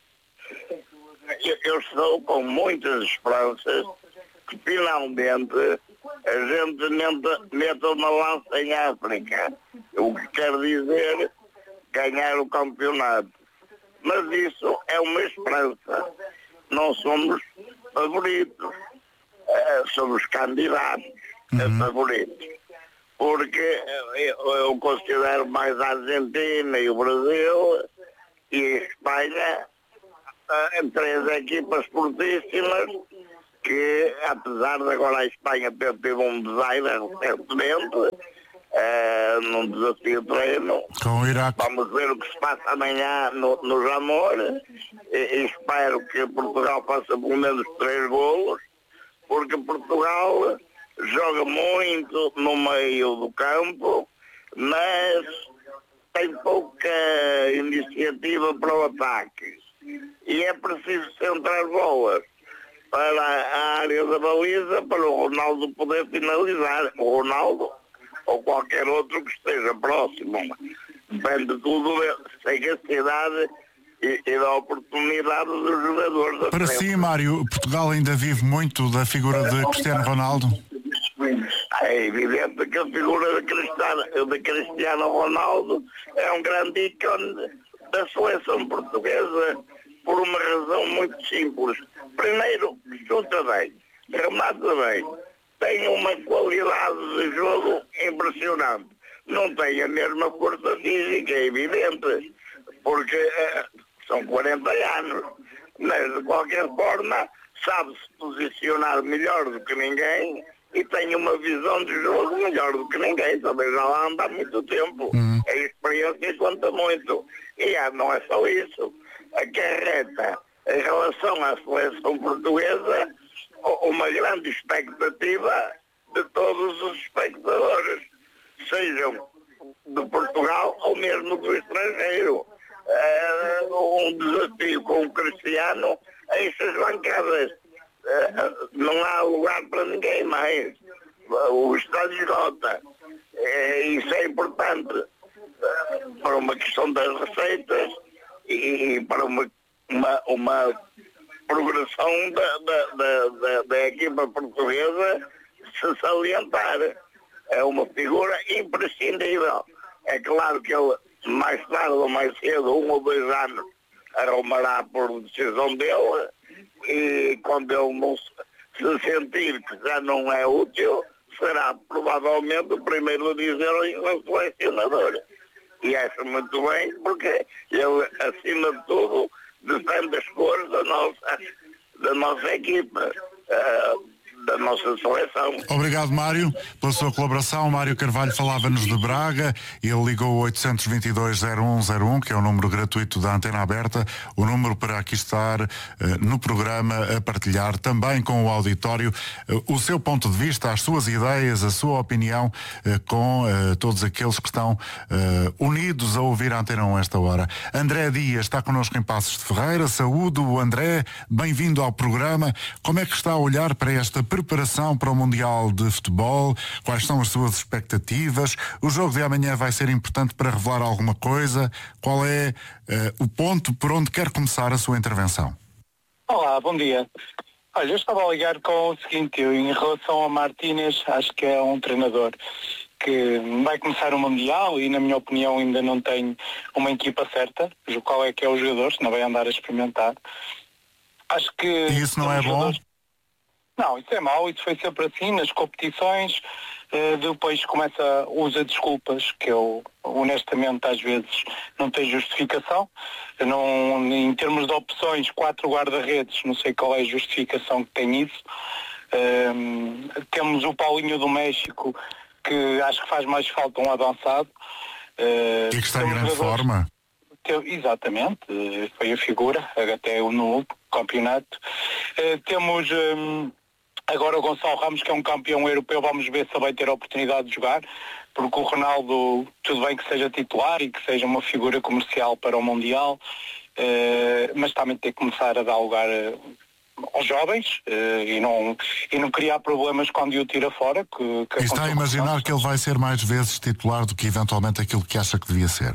eu estou com muitas esperanças que finalmente a gente meta uma lança em África, o que quer dizer ganhar o campeonato. Mas isso é uma esperança. Não somos favoritos, somos candidatos a favoritos. Porque eu considero mais a Argentina e o Brasil e a Espanha três equipas fortíssimas que, apesar de agora a Espanha ter tido um desaire recentemente, num desafio de treino, com o Iraque. Vamos ver o que se passa amanhã no Jamor e espero que Portugal faça pelo menos 3 golos, porque Portugal joga muito no meio do campo, mas tem pouca iniciativa para o ataque. E é preciso centrar bolas para a área da baliza para o Ronaldo poder finalizar. O Ronaldo ou qualquer outro que esteja próximo. Depende tudo da sagacidade e da oportunidade dos jogadores. Para si, Mário, Portugal ainda vive muito da figura de Cristiano Ronaldo? É evidente que a figura de Cristiano Ronaldo é um grande ícone da seleção portuguesa por uma razão muito simples. Primeiro, chuta bem, remata bem, tem uma qualidade de jogo impressionante. Não tem a mesma força física, é evidente, porque são 40 anos, mas de qualquer forma sabe-se posicionar melhor do que ninguém e tem uma visão de jogo melhor do que ninguém, também já lá anda há muito tempo. A experiência conta muito. E não é só isso. Acarreta, em relação à seleção portuguesa, uma grande expectativa de todos os espectadores, sejam de Portugal ou mesmo do estrangeiro. Um desafio com o Cristiano enche as bancadas. Não há lugar para ninguém mais. O estádio esgota. Isso é importante para uma questão das receitas e para uma progressão da equipa portuguesa se salientar. É uma figura imprescindível. É claro que ele, mais tarde ou mais cedo, 1 ou 2 anos, arrumará por decisão dele, e quando ele não se sentir que já não é útil, será provavelmente o primeiro a dizer ao selecionador. E acho muito bem, porque ele, acima de tudo, defende as cores da nossa equipa, da nossa seleção. Obrigado, Mário, pela sua colaboração. Mário Carvalho falava-nos de Braga. Ele ligou o 822-0101, que é o número gratuito da Antena Aberta, o número para aqui estar no programa a partilhar também com o auditório o seu ponto de vista, as suas ideias, a sua opinião com todos aqueles que estão unidos a ouvir a Antena 1 esta hora. André Dias está connosco em Passos de Ferreira. Saúdo, André, bem-vindo ao programa. Como é que está a olhar para esta preparação para o Mundial de Futebol? Quais são as suas expectativas? O jogo de amanhã vai ser importante para revelar alguma coisa? Qual é o ponto por onde quer começar a sua intervenção? Olá, bom dia. Olha, eu estava a ligar com o seguinte, em relação a Martínez, acho que é um treinador que vai começar o Mundial e, na minha opinião, ainda não tem uma equipa certa, qual é que é o jogador, senão vai andar a experimentar. Acho que... E isso não é bom? Não, isso é mau, isso foi sempre assim nas competições, depois usa desculpas que eu honestamente às vezes não tenho justificação. Em termos de opções, 4 guarda-redes, não sei qual é a justificação que tem isso. Temos o Paulinho do México, que acho que faz mais falta um avançado. E que está em grande forma. Exatamente, foi a figura, até no campeonato. Temos agora o Gonçalo Ramos, que é um campeão europeu, vamos ver se vai ter a oportunidade de jogar, porque o Ronaldo, tudo bem que seja titular e que seja uma figura comercial para o Mundial, mas também tem que começar a dar lugar aos jovens e não criar problemas quando o tira fora. E está a imaginar que ele vai ser mais vezes titular do que eventualmente aquilo que acha que devia ser?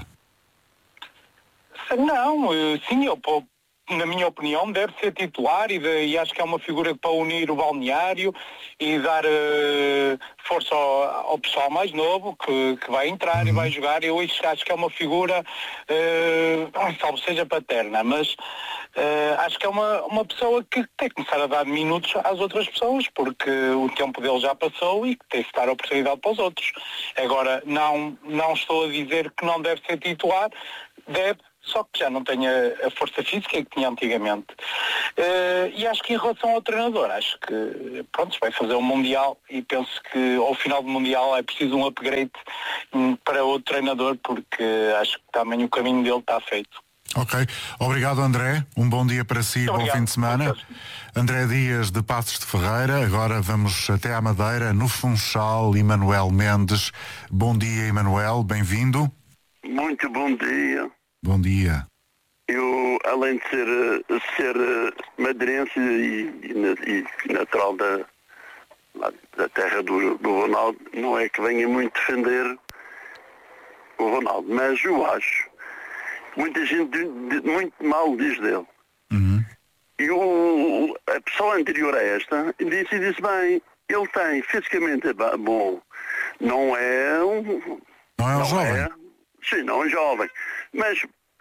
Não, sim, na minha opinião, deve ser titular e acho que é uma figura para unir o balneário e dar força ao pessoal mais novo que vai entrar e vai jogar. Eu acho que é uma figura, salvo seja paterna, mas acho que é uma pessoa que tem que começar a dar minutos às outras pessoas, porque o tempo dele já passou e que tem que dar oportunidade para os outros. Agora, não estou a dizer que não deve ser titular, deve, só que já não tem a força física que tinha antigamente. E acho que em relação ao treinador, acho que vai fazer um Mundial e penso que ao final do Mundial é preciso um upgrade para outro treinador, porque acho que também o caminho dele está feito. Ok, obrigado André, um bom dia para si, bom fim de semana. André Dias de Passos de Ferreira. Agora vamos até à Madeira, no Funchal, Emanuel Mendes. Bom dia, Emanuel, bem-vindo. Muito bom dia. Bom dia. Eu, além de ser madeirense e natural da terra do Ronaldo, não é que venha muito defender o Ronaldo, mas eu acho que muita gente muito mal diz dele. E a pessoa anterior a esta disse bem, ele tem fisicamente bom, não é um jovem. Sim, não é um jovem, mas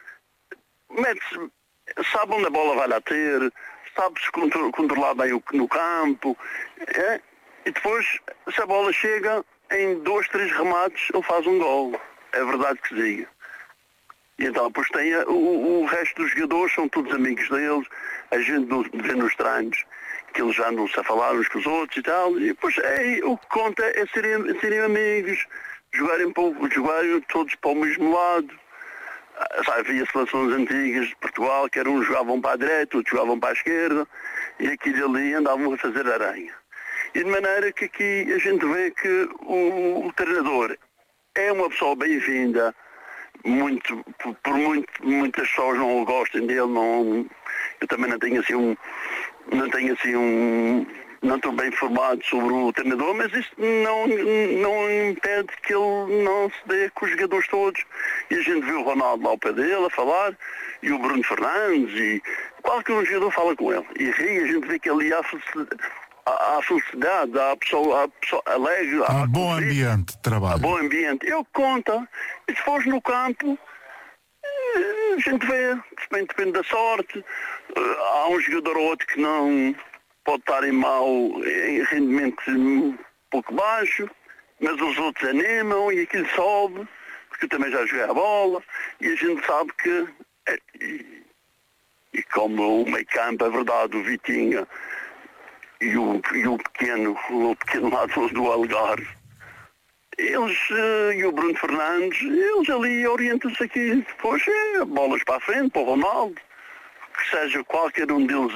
sabe onde a bola vai lá ter, sabe-se controlar bem no campo, e depois, se a bola chega, em 2, 3 remates, ele faz um gol. É verdade que se diga. E então, depois tem o resto dos jogadores, são todos amigos deles, a gente vê nos treinos que eles já andam-se a falar uns com os outros e tal, e depois o que conta é serem amigos, jogarem todos para o mesmo lado. Havia seleções antigas de Portugal que uns jogavam para a direita, outros jogavam para a esquerda, e aqui e ali andavam a fazer aranha. E de maneira que aqui a gente vê que o treinador é uma pessoa bem-vinda, muitas pessoas não o gostem dele, eu também não estou bem informado sobre o treinador, mas isso não impede que ele não se dê com os jogadores todos. E a gente viu o Ronaldo lá ao pé dele a falar, e o Bruno Fernandes, e qualquer um jogador fala com ele. E aí a gente vê que ali há felicidade, há pessoa alegre. Há bom ambiente de trabalho. Há bom ambiente. Eu conto, e se fores no campo, a gente vê, depende da sorte. Há um jogador ou outro que não pode estar em rendimento um pouco baixo, mas os outros animam e aquilo sobe, porque eu também já joguei a bola, e a gente sabe que, e como o meio campo, é verdade, o Vitinha e o pequeno lá do Algarve, eles, e o Bruno Fernandes, eles ali orientam-se aqui, depois bolas para a frente, para o Ronaldo, que seja qualquer um deles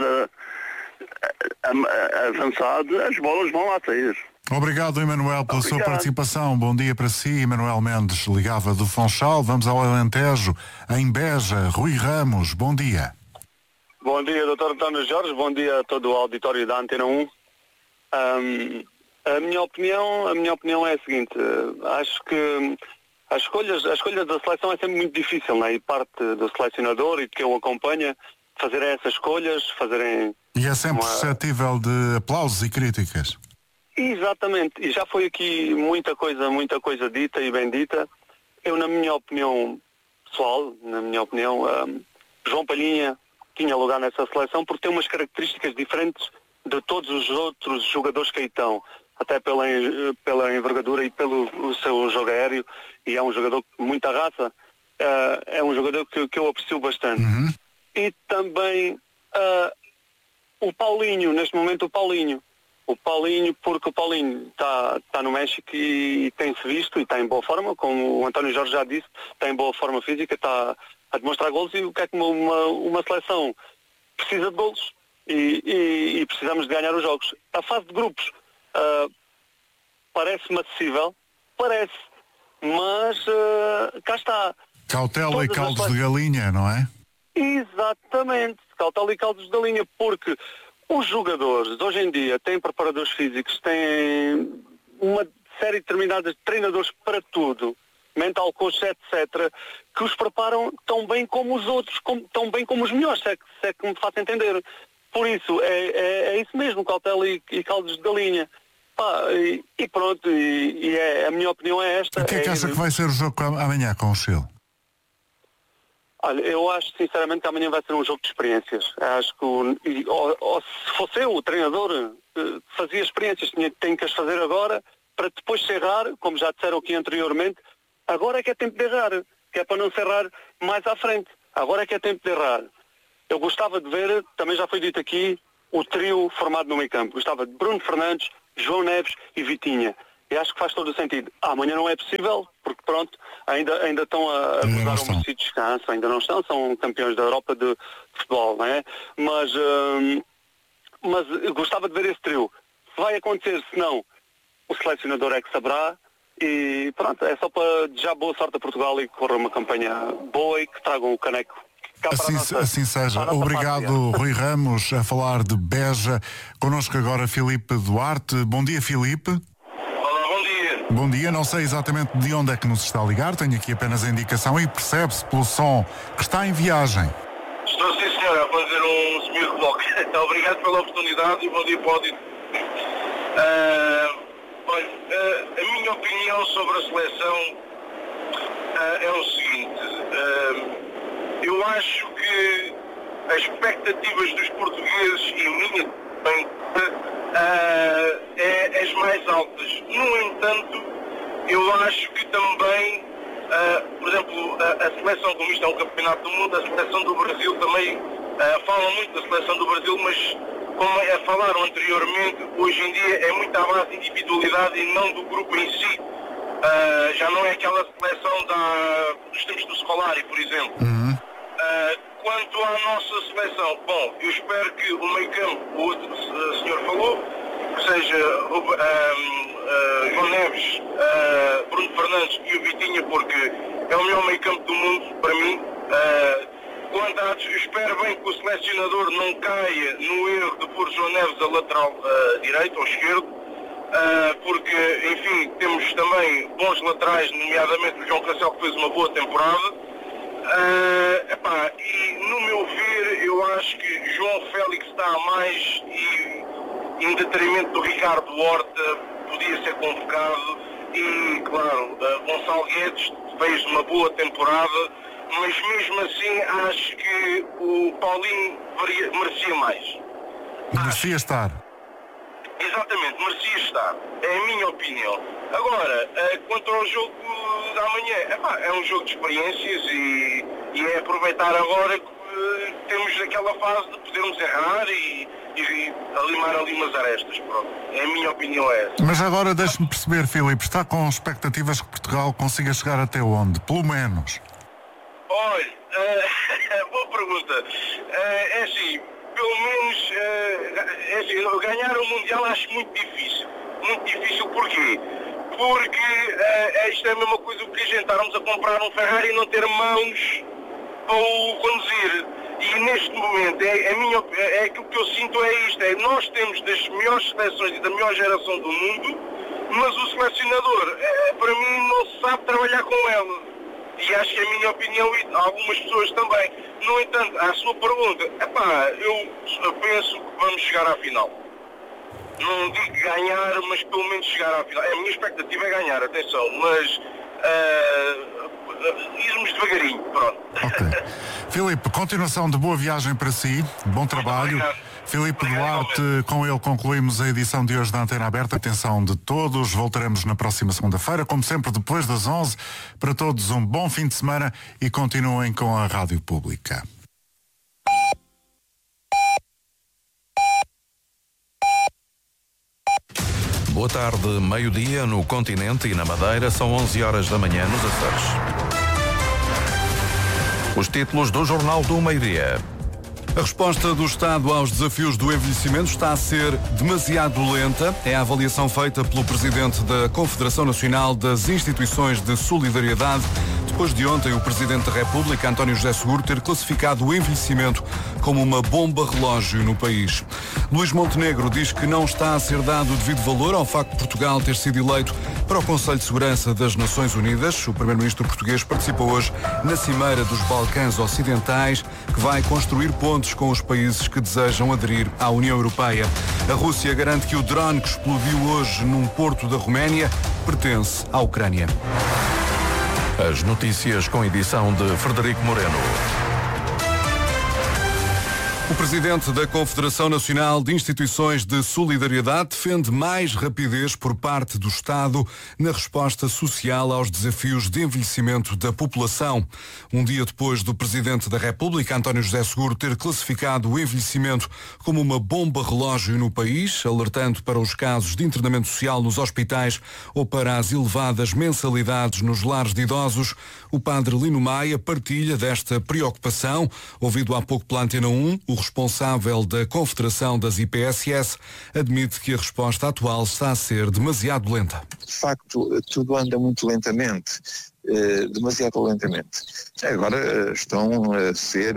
avançado, as bolas vão lá ter. Obrigado, Emanuel, pela sua participação. Bom dia para si. Emanuel Mendes ligava do Funchal. Vamos ao Alentejo, em Beja. Rui Ramos, bom dia. Bom dia, Dr. António Jorge. Bom dia a todo o auditório da Antena 1. A minha opinião é a seguinte. Acho que as escolhas da seleção é sempre muito difícil, né? E parte do selecionador e de quem o acompanha fazerem essas escolhas, E é sempre suscetível de aplausos e críticas. Exatamente, e já foi aqui muita coisa dita e bem dita. Eu, na minha opinião pessoal, João Palhinha tinha lugar nessa seleção porque tem umas características diferentes de todos os outros jogadores que aí estão, até pela envergadura e pelo seu jogo aéreo, e é um jogador com muita raça, é um jogador que eu aprecio bastante. E também o Paulinho, neste momento o Paulinho, porque o Paulinho está no México e tem-se visto e está em boa forma, como o António Jorge já disse, está em boa forma física, está a demonstrar golos, e o que é que uma seleção precisa de golos e precisamos de ganhar os jogos. A fase de grupos parece-me acessível, mas cá está. Cautela e caldos de galinha, não é? Exatamente, cautela e caldos de galinha, porque Os jogadores, hoje em dia, têm preparadores físicos, têm uma série determinada de treinadores para tudo, mental coach, etc., que os preparam tão bem como os outros, tão bem como os melhores, se é que me faço entender. Por isso, é isso mesmo, cautela e caldos de galinha. E pronto, a minha opinião é esta. O que é que acha que vai ser o jogo amanhã com o Chile? Olha, eu acho sinceramente que amanhã vai ser um jogo de experiências. Acho que se fosse eu, o treinador, fazia experiências, tenho que as fazer agora, para depois se errar, como já disseram aqui anteriormente, agora é que é tempo de errar, que é para não se errar mais à frente. Agora é que é tempo de errar. Eu gostava de ver, também já foi dito aqui, o trio formado no meio campo. Gostava de Bruno Fernandes, João Neves e Vitinha. E acho que faz todo o sentido. Amanhã não é possível, porque pronto, ainda estão a gozar um merecido descanso, ainda não estão, são campeões da Europa de futebol, não é? Mas gostava de ver esse trio. Se vai acontecer, se não, o selecionador é que saberá. E pronto, é só para desejar boa sorte a Portugal e que corra uma campanha boa e que tragam o caneco. Assim seja. Obrigado, Rui Ramos, a falar de Beja. Connosco agora Filipe Duarte. Bom dia, Filipe. Olá, bom dia. Bom dia, não sei exatamente de onde é que nos está a ligar, tenho aqui apenas a indicação e percebe-se pelo som que está em viagem. Estou sim, senhora, a fazer um semi-reboque. Obrigado pela oportunidade e bom dia para o auditório. A minha opinião sobre a seleção é o seguinte. Eu acho que as expectativas dos portugueses e a minha também é as mais altas. No entanto, eu acho que também, por exemplo, a seleção, como isto é um campeonato do mundo, a seleção do Brasil também, falam muito da seleção do Brasil, mas como falaram anteriormente, hoje em dia é muito à base de individualidade e não do grupo em si. Já não é aquela seleção dos tempos do Scolari, por exemplo. Quanto à nossa seleção, bom, eu espero que o meio campo, o senhor falou, que seja João Neves, Bruno Fernandes e o Vitinha, porque é o melhor meio campo do mundo, para mim. Quanto a, eu espero bem que o selecionador não caia no erro de pôr João Neves a lateral direito ou esquerdo, porque, enfim, temos também bons laterais, nomeadamente o João Cancelo, que fez uma boa temporada. E no meu ver, eu acho que João Félix está a mais e, em detrimento do Ricardo Horta, podia ser convocado e, claro, Gonçalo Guedes fez uma boa temporada, mas mesmo assim acho que o Paulinho merecia mais. Merecia estar. Exatamente, merecia estar. É a minha opinião. Agora, quanto ao jogo da manhã, é um jogo de experiências e é aproveitar agora que temos aquela fase de podermos errar e limar ali umas arestas. Pronto. É a minha opinião é essa. Mas agora deixe-me perceber, Filipe, está com expectativas que Portugal consiga chegar até onde? Pelo menos. Olha, boa pergunta. É assim, pelo menos ganhar o Mundial acho muito difícil. Muito difícil porquê? Porque isto é a mesma coisa que a gente estarmos a comprar um Ferrari e não ter mãos para o conduzir. E neste momento, aquilo que eu sinto é isto, nós temos das melhores seleções e da melhor geração do mundo, mas o selecionador, para mim, não se sabe trabalhar com ela. E acho que é a minha opinião e algumas pessoas também. No entanto, à sua pergunta, eu penso que vamos chegar à final. Não digo ganhar, mas pelo menos chegar à final. A minha expectativa é ganhar, atenção, mas irmos devagarinho, pronto. Ok. Filipe, continuação de boa viagem para si, bom trabalho. Filipe Duarte, com ele concluímos a edição de hoje da Antena Aberta. Atenção de todos, voltaremos na próxima segunda-feira, como sempre depois das 11. Para todos um bom fim de semana e continuem com a Rádio Pública. Boa tarde, meio-dia no continente e na Madeira, são 11 horas da manhã nos Açores. Os títulos do Jornal do Meio-Dia. A resposta do Estado aos desafios do envelhecimento está a ser demasiado lenta. É a avaliação feita pelo Presidente da Confederação Nacional das Instituições de Solidariedade, depois de ontem o Presidente da República, António José Seguro, ter classificado o envelhecimento como uma bomba relógio no país. Luís Montenegro diz que não está a ser dado o devido valor ao facto de Portugal ter sido eleito para o Conselho de Segurança das Nações Unidas. O Primeiro-Ministro português participou hoje na Cimeira dos Balcãs Ocidentais, que vai construir pontes com os países que desejam aderir à União Europeia. A Rússia garante que o drone que explodiu hoje num porto da Roménia pertence à Ucrânia. As notícias com edição de Frederico Moreno. O Presidente da Confederação Nacional de Instituições de Solidariedade defende mais rapidez por parte do Estado na resposta social aos desafios de envelhecimento da população. Um dia depois do Presidente da República, António José Seguro, ter classificado o envelhecimento como uma bomba relógio no país, alertando para os casos de internamento social nos hospitais ou para as elevadas mensalidades nos lares de idosos, o Padre Lino Maia partilha desta preocupação. Ouvido há pouco pela Antena 1, o responsável da Confederação das IPSS admite que a resposta atual está a ser demasiado lenta. De facto, tudo anda muito lentamente, demasiado lentamente. Agora estão a ser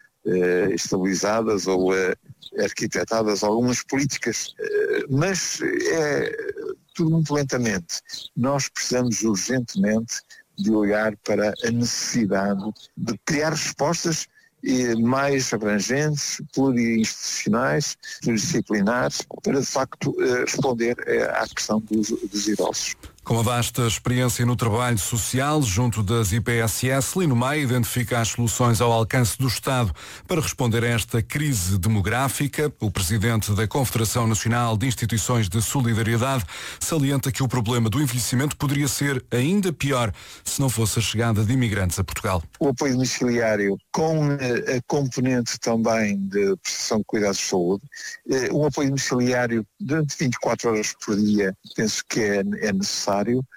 estabilizadas ou arquitetadas algumas políticas, mas é tudo muito lentamente. Nós precisamos urgentemente de olhar para a necessidade de criar respostas mais abrangentes, plurinstitucionais, pluridisciplinares, para de facto responder à questão dos idosos. Com a vasta experiência no trabalho social junto das IPSS, Lino Maia identifica as soluções ao alcance do Estado para responder a esta crise demográfica. O Presidente da Confederação Nacional de Instituições de Solidariedade salienta que o problema do envelhecimento poderia ser ainda pior se não fosse a chegada de imigrantes a Portugal. O apoio domiciliário com a componente também de prestação de cuidados de saúde, um apoio domiciliário durante 24 horas por dia, penso que é necessário.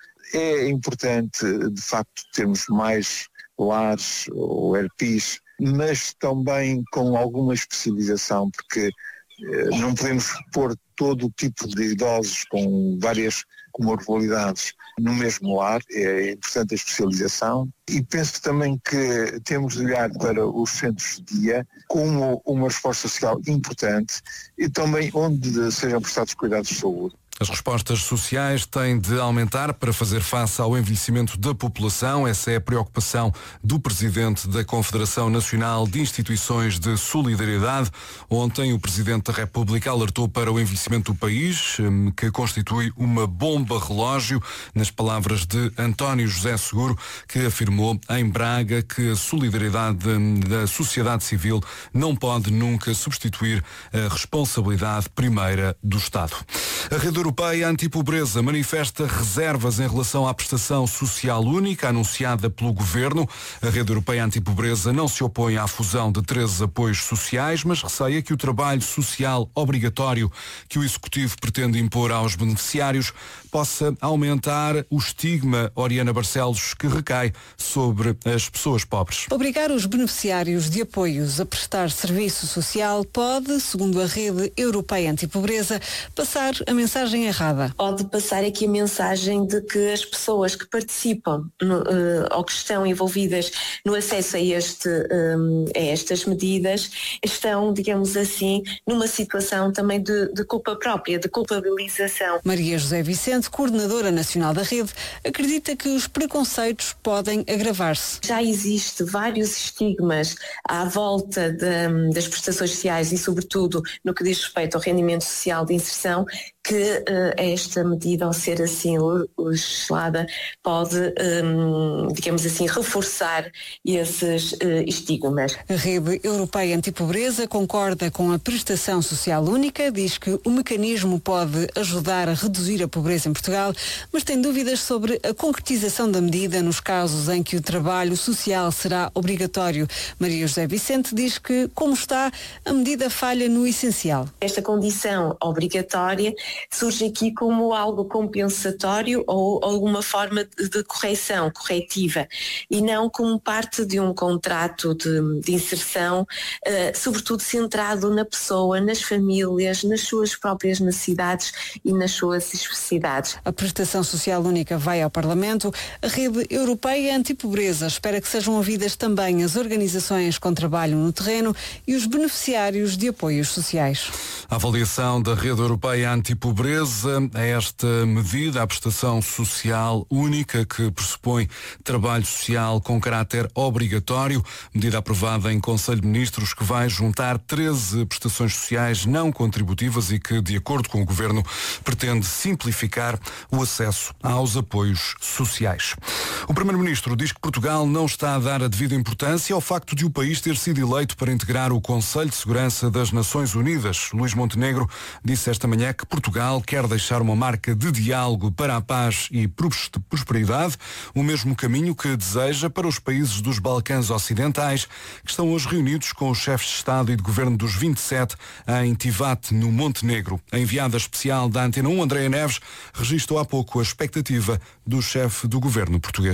É importante, de facto, termos mais lares ou ERPIs, mas também com alguma especialização, porque não podemos pôr todo o tipo de idosos com várias comorbilidades no mesmo lar. É importante a especialização. E penso também que temos de olhar para os centros de dia como uma resposta social importante e também onde sejam prestados cuidados de saúde. As respostas sociais têm de aumentar para fazer face ao envelhecimento da população. Essa é a preocupação do Presidente da Confederação Nacional de Instituições de Solidariedade. Ontem, o Presidente da República alertou para o envelhecimento do país, que constitui uma bomba relógio, nas palavras de António José Seguro, que afirmou em Braga que a solidariedade da sociedade civil não pode nunca substituir a responsabilidade primeira do Estado. A Rede Europeia Antipobreza manifesta reservas em relação à prestação social única anunciada pelo Governo. A Rede Europeia Antipobreza não se opõe à fusão de 13 apoios sociais, mas receia que o trabalho social obrigatório que o Executivo pretende impor aos beneficiários possa aumentar o estigma, Oriana Barcelos, que recai sobre as pessoas pobres. Obrigar os beneficiários de apoios a prestar serviço social pode, segundo a Rede Europeia Antipobreza, passar a mensagem errada. Pode passar aqui a mensagem de que as pessoas que participam ou que estão envolvidas no acesso a estas medidas estão, digamos assim, numa situação também de culpa própria, de culpabilização. Maria José Vicente, coordenadora nacional da rede, acredita que os preconceitos podem agravar-se. Já existe vários estigmas à volta das prestações sociais e, sobretudo, no que diz respeito ao rendimento social de inserção, que esta medida, ao ser assim legislada, pode, digamos assim, reforçar esses estigmas. A Rede Europeia Antipobreza concorda com a prestação social única, diz que o mecanismo pode ajudar a reduzir a pobreza em Portugal, mas tem dúvidas sobre a concretização da medida nos casos em que o trabalho social será obrigatório. Maria José Vicente diz que, como está, a medida falha no essencial. Esta condição obrigatória surge aqui como algo compensatório ou alguma forma de correção, corretiva, e não como parte de um contrato de inserção, sobretudo centrado na pessoa, nas famílias, nas suas próprias necessidades e nas suas especificidades. A prestação social única vai ao Parlamento. A Rede Europeia Antipobreza espera que sejam ouvidas também as organizações com trabalho no terreno e os beneficiários de apoios sociais. A avaliação da Rede Europeia Antipobreza é esta medida, a prestação social única, que pressupõe trabalho social com caráter obrigatório, medida aprovada em Conselho de Ministros, que vai juntar 13 prestações sociais não contributivas e que, de acordo com o Governo, pretende simplificar o acesso aos apoios sociais. O Primeiro-Ministro diz que Portugal não está a dar a devida importância ao facto de o país ter sido eleito para integrar o Conselho de Segurança das Nações Unidas. Luís Montenegro disse esta manhã que Portugal quer deixar uma marca de diálogo para a paz e prosperidade, o mesmo caminho que deseja para os países dos Balcãs Ocidentais, que estão hoje reunidos com os chefes de Estado e de Governo dos 27 em Tivat, no Montenegro. A enviada especial da Antena 1, Andréa Neves, registrou há pouco a expectativa do chefe do Governo português.